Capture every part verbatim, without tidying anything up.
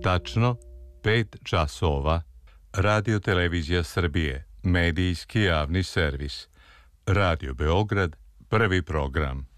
tačno pet časova. Radio Televizija Srbije, medijski javni servis. Radio Beograd, prvi program.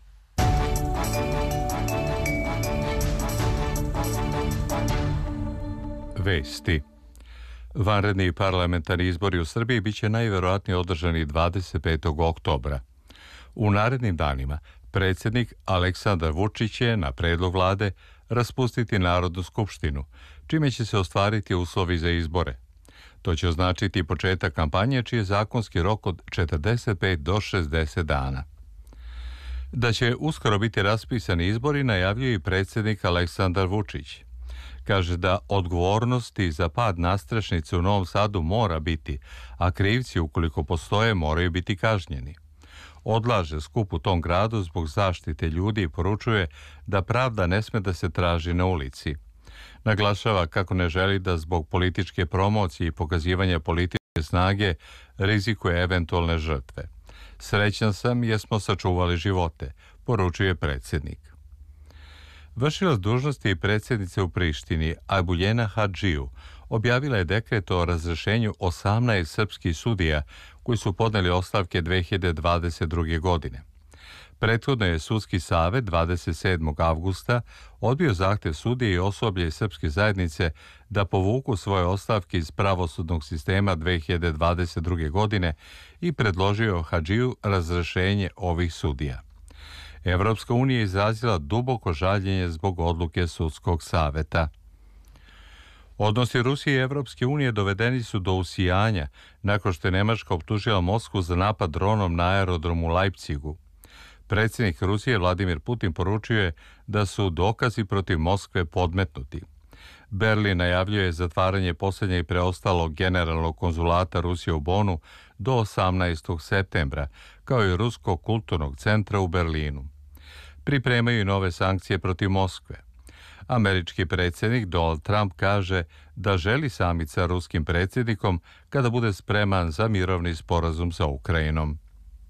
Vesti. Vanredni parlamentarni izbori u Srbiji biće najverovatnije održani dvadeset petog oktobra. U narednim danima predsjednik Aleksandar Vučić će, na predlog vlade, raspustiti Narodnu skupštinu, čime će se ostvariti uslovi za izbore. To će označiti početak kampanje, čiji je zakonski rok od četrdeset pet do šezdeset dana. Da će uskoro biti raspisani izbori, najavljuje i predsjednik Aleksandar Vučić. Kaže da odgovornosti za pad nadstrešnice u Novom Sadu mora biti, a krivci, ukoliko postoje, moraju biti kažnjeni. Odlaže skup u tom gradu zbog zaštite ljudi i poručuje da pravda ne sme da se traži na ulici. Naglašava kako ne želi da zbog političke promocije i pokazivanja političke snage rizikuje eventualne žrtve. Srećan sam jer smo sačuvali živote, poručuje predsjednik. Vršilac dužnosti predsjednice u Prištini, Ajbuljena Hadžiju, objavila je dekret o razrešenju osamnaest srpskih sudija koji su podneli ostavke dve hiljade dvadeset druge. godine. Prethodno je Sudski savet dvadeset sedmog avgusta odbio zahtev sudije i osoblje iz srpske zajednice da povuku svoje ostavke iz pravosudnog sistema dve hiljade dvadeset druge. godine i predložio Hadžiju razrešenje ovih sudija. Evropska unija je izrazila duboko žaljenje zbog odluke Sudskog saveta. Odnosi Rusije i Evropske unije dovedeni su do usijanja nakon što je Nemačka optužila Moskvu za napad dronom na aerodromu u Leipzigu. Predsjednik Rusije Vladimir Putin poručio je da su dokazi protiv Moskve podmetnuti. Berlin najavljuje zatvaranje posljednjeg preostalog generalnog konzulata Rusije u Bonu do osamnaestog septembra, kao i Ruskog kulturnog centra u Berlinu. Pripremaju i nove sankcije protiv Moskve. Američki predsjednik Donald Trump kaže da želi samit sa ruskim predsjednikom kada bude spreman za mirovni sporazum sa Ukrajinom.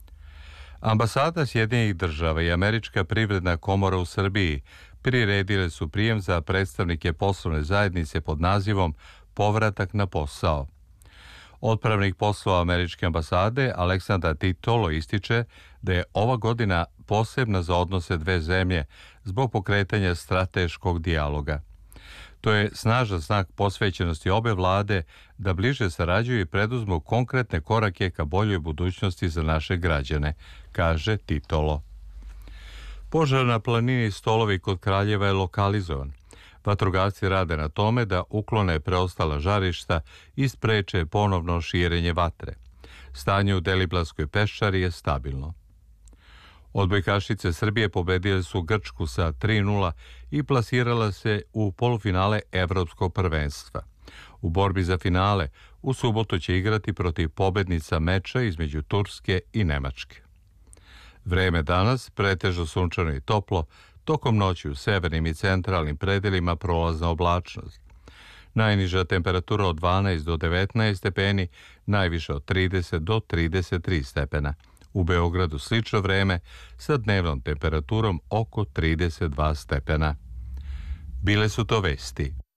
Ambasada Sjedinjenih država i Američka privredna komora u Srbiji priredile su prijem za predstavnike poslovne zajednice pod nazivom Povratak na posao. Otpravnik poslova Američke ambasade Aleksandar Titolo ističe da je ova godina posebna za odnose dve zemlje zbog pokretanja strateškog dijaloga. To je snažan znak posvećenosti obe vlade da bliže sarađuju i preduzmu konkretne korake ka boljoj budućnosti za naše građane, kaže Titolo. Požar na planini Stolovi kod Kraljeva je lokalizovan. Vatrogasci rade na tome da uklone preostala žarišta i spreče ponovno širenje vatre. Stanje u Deliblatskoj peščari je stabilno. Odbojkašice Srbije pobedile su Grčku sa tri nula i plasirala se u polufinale Evropskog prvenstva. U borbi za finale u subotu će igrati protiv pobednica meča između Turske i Nemačke. Vreme danas pretežno sunčano i toplo, tokom noći u severnim i centralnim predelima prolazna oblačnost. Najniža temperatura od dvanaest do devetnaest stepeni, najviše od trideset do trideset tri stepena. U Beogradu slično vreme sa dnevnom temperaturom oko trideset dva stepena. Bile su to vesti.